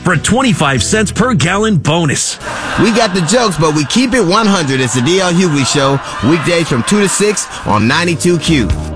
for a 25 cents per gallon bonus. We got the jokes, but we keep it 100. It's the DL Hughley Show, weekdays from 2 to 6 on 92Q.